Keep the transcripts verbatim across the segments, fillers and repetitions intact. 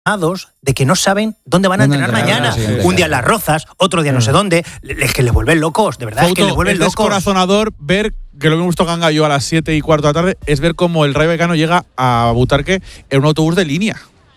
de que no saben dónde van a ¿Dónde entrenar entrenar? mañana. Sí, sí, un día en Las Rozas, otro día no sé dónde. Es que les vuelven locos, de verdad. Fauto, es que les vuelven es locos. descorazonador ver que lo que hemos visto Ganga yo a las siete y cuarto de la tarde es ver cómo el Rayo Vallecano llega a Butarque en un autobús de línea.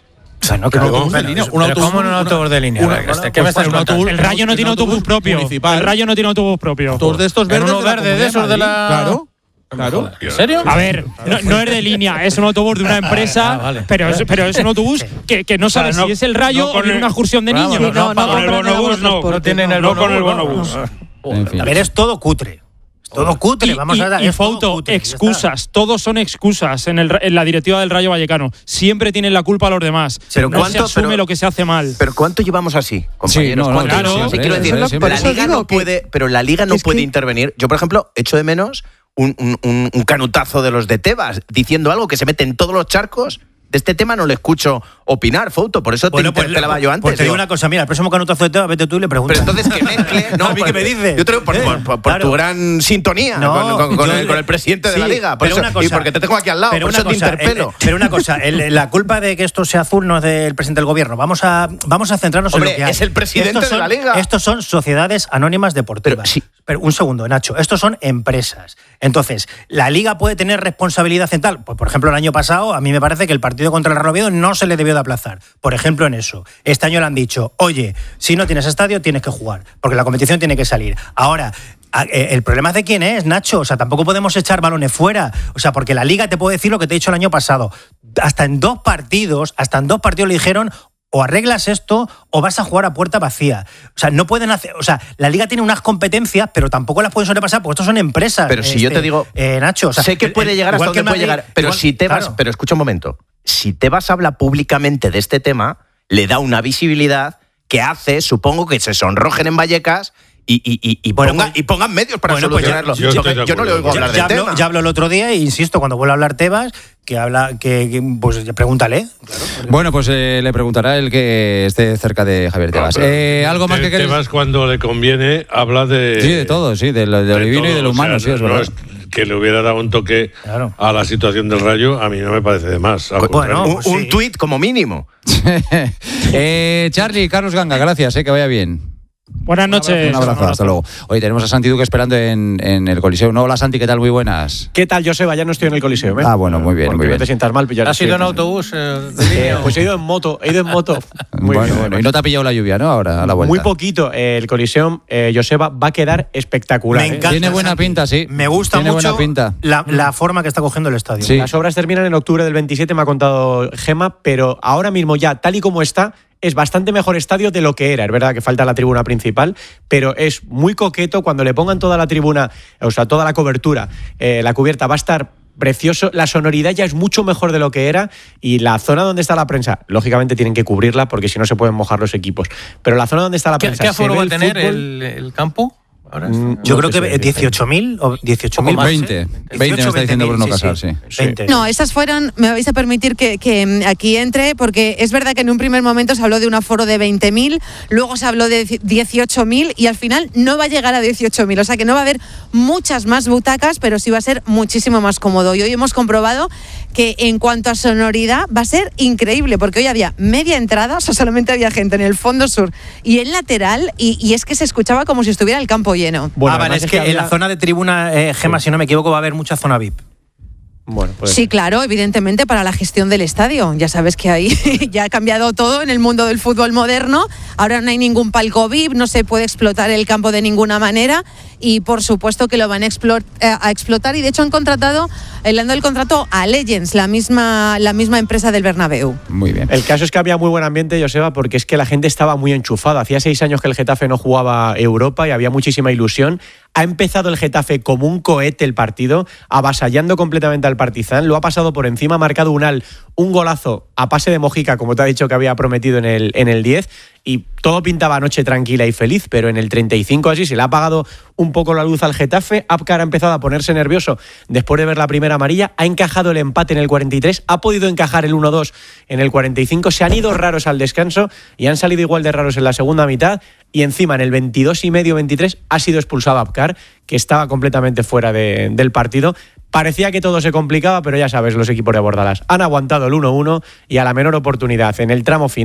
O sea, no, que un no, autobús de no, línea. no, Un Pero autobús, ¿cómo en un una- autobús de línea? una- Este, ¿Qué pues me estás un contando? autobús- El Rayo no tiene un autobús propio. municipal. El Rayo no tiene autobús propio. Autobús de estos En verdes uno de la verde de Comunidad esos de la- Madrid. Claro, claro. ¿En serio? A ver, no, no es de línea, es un autobús de una empresa, Ah, vale. pero, es, pero es un autobús que, que no sabe O sea, no- si es el Rayo no o con viene el- una excursión de Vamos, niños. no, no, Con el bonobús no. No tienen el No con el bonobús, bonobús. En fin. A ver, es todo cutre. Es todo cutre. Y, Vamos y- a dar. y es todo Fauto, cutre, ya está. excusas, todos son excusas en, el, en la directiva del Rayo Vallecano. Siempre tienen la culpa a los demás. Pero no ¿cuánto- se asume pero- lo que se hace mal. Pero ¿cuánto llevamos así, compañeros? Sí, no, no, ¿Cuánto? claro, Sí, siempre, quiero decir, siempre, siempre. la Por eso liga digo no que- puede, pero la liga no es puede que- intervenir. Yo, por ejemplo, echo de menos un, un- un- un canutazo de los de Tebas diciendo algo que se mete en todos los charcos. De este tema no le escucho opinar, Fauto, por eso te Bueno, pues, interpelaba yo antes. pues te digo digo, una cosa, mira, el próximo canutazo de tema, vete tú y le preguntas. pero entonces que mezcle. No, ¿A mí qué me dices? Yo te digo por, por- por- por Claro. tu gran sintonía No, con, con- con yo- el, con el presidente de la sí, liga. Por pero eso, una cosa- y porque te tengo aquí al lado, pero por una eso te cosa, interpelo. el- pero una cosa, el- la culpa de que esto sea azul no es del presidente del gobierno. Vamos a, vamos a centrarnos Hombre, en lo que hay. es el presidente Estos de son- la liga. Estos son sociedades anónimas deportivas. Pero sí. Pero un segundo, Nacho. Estos son empresas. Entonces, ¿la liga puede tener responsabilidad en tal? Pues, por ejemplo, el año pasado, a mí me parece que el partido contra el Real Oviedo no se le debió de aplazar. Por ejemplo, en eso. Este año le han dicho, oye, si no tienes estadio, tienes que jugar, porque la competición tiene que salir. Ahora, a- eh, el problema es de quién es, Nacho. O sea, tampoco podemos echar balones fuera. O sea, porque la liga te puede decir lo que te he dicho el año pasado. Hasta en dos partidos, hasta en dos partidos le dijeron, o arreglas esto o vas a jugar a puerta vacía. O sea, no pueden hacer. O sea, la liga tiene unas competencias, pero tampoco las pueden sobrepasar porque estos son empresas. Pero si yo te digo- Eh, Nacho, o sea, sé que puede el- llegar hasta igual que donde el puede Madrid, llegar, pero igual- si Tebas, claro. pero escucha un momento, si Tebas habla públicamente de este tema, le da una visibilidad que hace, supongo, que se sonrojen en Vallecas y, y, y, y, Bueno, ponga- pues- y pongan medios para bueno, pues ya- solucionarlo. yo estoy de Porque yo no le acuerdo. oigo hablar Ya, ya del hablo, tema. ya hablo el otro día e insisto, cuando vuelva a hablar Tebas, que habla, que, que, pues pregúntale. Bueno, pues eh, le preguntará el que esté cerca de Javier Tebas. No, pero Eh, ¿Algo más Te- que queréis? Tebas cuando le conviene habla de... Sí, de todo, sí, de lo, de lo de divino y todo, de lo o sea, humano, sí, es no verdad. que le hubiera dado un toque Claro. a la situación del Rayo, a mí no me parece de más. al Bueno, contrario. un, pues un sí. tuit como mínimo. eh, Charlie, Carlos Ganga, gracias, eh, que vaya bien. Buenas noches. Un abrazo, hasta luego. Hoy tenemos a Santi Duque esperando en, en el Coliseo. No, hola Santi, ¿qué tal? Muy buenas. ¿Qué tal, Joseba? Ya no estoy en el Coliseo, ¿eh? Ah, bueno, muy bien, Porque muy no bien. te sientas mal, pillar. ¿Has ido en autobús? eh, de Eh, línea? pues he ido en moto, he ido en moto. Muy bueno, bien, bueno, además. y no te ha pillado la lluvia, ¿no? Ahora, a la vuelta. Muy poquito. Eh, el Coliseo, eh, Joseba, va a quedar espectacular. Me ¿eh? encanta. Tiene buena Santi. pinta, sí. Me gusta Tiene mucho buena pinta. La, la forma que está cogiendo el estadio. Sí. Las obras terminan en octubre del veintisiete, me ha contado Gema, pero ahora mismo ya, tal y como está, es bastante mejor estadio de lo que era. Es verdad que falta la tribuna principal, pero es muy coqueto cuando le pongan toda la tribuna, o sea, toda la cobertura, eh, la cubierta va a estar precioso, la sonoridad ya es mucho mejor de lo que era y la zona donde está la prensa, lógicamente tienen que cubrirla porque si no se pueden mojar los equipos, pero la zona donde está la ¿Qué, prensa... qué se aforo ve va a el tener fútbol- el, el campo? Ahora Mm, Yo no creo te que sé, dieciocho mil o dieciocho mil. veinte. veinte me está diciendo Bruno Casal, sí. veinte. No, esas fueron, me vais a permitir que, que mm, aquí entre, porque es verdad que en un primer momento se habló de un aforo de veinte mil, luego se habló de dieciocho mil y al final no va a llegar a dieciocho mil, o sea que no va a haber muchas más butacas, pero sí va a ser muchísimo más cómodo. Y hoy hemos comprobado que en cuanto a sonoridad va a ser increíble, porque hoy había media entrada, o sea, solamente había gente en el fondo sur y el lateral, y, y es que se escuchaba como si estuviera el campo lleno. Bueno, ah, vale, además es que había- en la zona de tribuna, eh, Gema, si no me equivoco, va a haber mucha zona V I P. Bueno, pues Sí, claro, evidentemente para la gestión del estadio. Ya sabes que ahí ya ha cambiado todo en el mundo del fútbol moderno. Ahora no hay ningún palco V I P, no se puede explotar el campo de ninguna manera y por supuesto que lo van a, explor- eh, a explotar y de hecho han contratado, le han dado el contrato a Legends, la misma, la misma empresa del Bernabéu. Muy bien. El caso es que había muy buen ambiente, Joseba, porque es que la gente estaba muy enchufada. Hacía seis años que el Getafe no jugaba Europa y había muchísima ilusión. Ha empezado el Getafe como un cohete el partido, avasallando completamente al Partizan. Lo ha pasado por encima, ha marcado un al, un golazo a pase de Mojica, como te ha dicho que había prometido en el, en el diez. Y todo pintaba noche tranquila y feliz, pero en el treinta y cinco así se le ha apagado un poco la luz al Getafe. Apcar ha empezado a ponerse nervioso después de ver la primera amarilla. Ha encajado el empate en el cuarenta y tres, ha podido encajar el uno dos en el cuarenta y cinco. Se han ido raros al descanso y han salido igual de raros en la segunda mitad. Y encima en el veintidós y medio, veintitrés, ha sido expulsado Apcar, que estaba completamente fuera de, del partido. Parecía que todo se complicaba, pero ya sabes, los equipos de Bordalás han aguantado el uno uno y a la menor oportunidad en el tramo final